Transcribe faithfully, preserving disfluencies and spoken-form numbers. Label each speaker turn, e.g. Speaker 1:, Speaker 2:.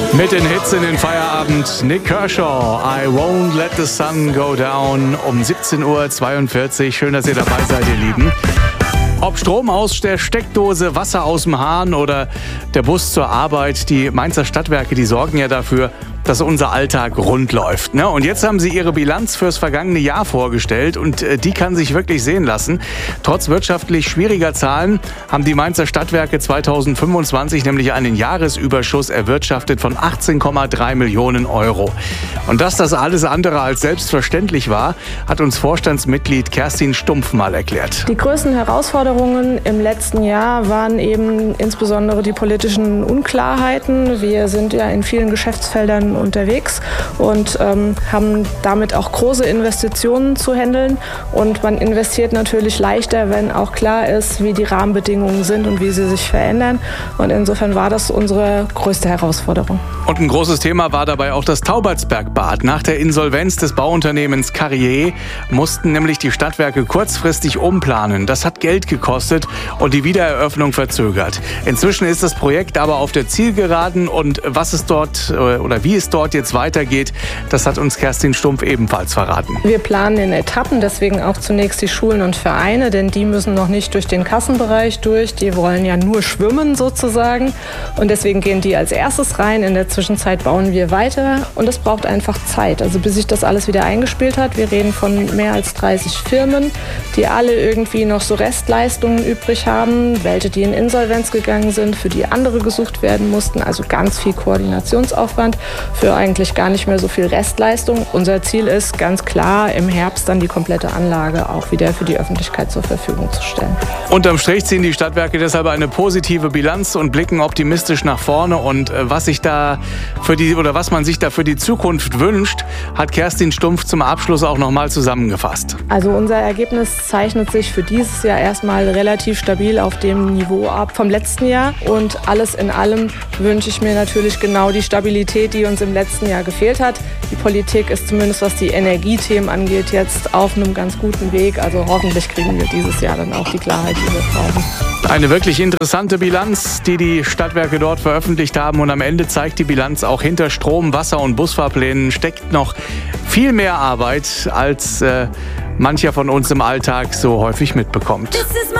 Speaker 1: Mit den Hits in den Feierabend, Nik Kershaw, I Won't Let the Sun Go Down, um siebzehn Uhr zweiundvierzig. Schön, dass ihr dabei seid, ihr Lieben. Ob Strom aus der Steckdose, Wasser aus dem Hahn oder der Bus zur Arbeit, die Mainzer Stadtwerke, die sorgen ja dafür, dass unser Alltag rund läuft. Ne? Und jetzt haben sie ihre Bilanz fürs vergangene Jahr vorgestellt und äh, die kann sich wirklich sehen lassen. Trotz wirtschaftlich schwieriger Zahlen haben die Mainzer Stadtwerke zweitausendfünfundzwanzig nämlich einen Jahresüberschuss erwirtschaftet von achtzehn Komma drei Millionen Euro. Und dass das alles andere als selbstverständlich war, hat uns Vorstandsmitglied Kerstin Stumpf mal erklärt.
Speaker 2: Die größten Herausforderungen im letzten Jahr waren eben insbesondere die politischen Unklarheiten. Wir sind ja in vielen Geschäftsfeldern unterwegs und ähm, haben damit auch große Investitionen zu handeln. Und man investiert natürlich leichter, wenn auch klar ist, wie die Rahmenbedingungen sind und wie sie sich verändern. Und insofern war das unsere größte Herausforderung.
Speaker 1: Und ein großes Thema war dabei auch das Taubertsbergbad. Nach der Insolvenz des Bauunternehmens Carrier mussten nämlich die Stadtwerke kurzfristig umplanen. Das hat Geld gekostet und die Wiedereröffnung verzögert. Inzwischen ist das Projekt aber auf der Zielgeraden und was es dort oder wie es dort jetzt weitergeht, das hat uns Kerstin Stumpf ebenfalls verraten.
Speaker 2: Wir planen in Etappen, deswegen auch zunächst die Schulen und Vereine, denn die müssen noch nicht durch den Kassenbereich durch. Die wollen ja nur schwimmen sozusagen und deswegen gehen die als erstes rein. In der Zwischenzeit bauen wir weiter und es braucht einfach Zeit, also bis sich das alles wieder eingespielt hat. Wir reden von mehr als dreißig Firmen, die alle irgendwie noch so Restleistungen übrig haben, welche die in Insolvenz gegangen sind, für die andere gesucht werden mussten, also ganz viel Koordinationsaufwand für eigentlich gar nicht mehr so viel Restleistung. Unser Ziel ist ganz klar, im Herbst dann die komplette Anlage auch wieder für die Öffentlichkeit zur Verfügung zu stellen.
Speaker 1: Unterm Strich ziehen die Stadtwerke deshalb eine positive Bilanz und blicken optimistisch nach vorne. Und was sich da für die oder was man sich da für die Zukunft wünscht, hat Kerstin Stumpf zum Abschluss auch noch mal zusammengefasst.
Speaker 2: Also unser Ergebnis zeichnet sich für dieses Jahr erstmal relativ stabil auf dem Niveau ab vom letzten Jahr. Und alles in allem wünsche ich mir natürlich genau die Stabilität, die uns im letzten Jahr gefehlt hat. Die Politik ist zumindest, was die Energiethemen angeht, jetzt auf einem ganz guten Weg. Also hoffentlich kriegen wir dieses Jahr dann auch die Klarheit, die wir brauchen.
Speaker 1: Eine wirklich interessante Bilanz, die die Stadtwerke dort veröffentlicht haben. Und am Ende zeigt die Bilanz auch, hinter Strom-, Wasser- und Busfahrplänen steckt noch viel mehr Arbeit, als äh, mancher von uns im Alltag so häufig mitbekommt.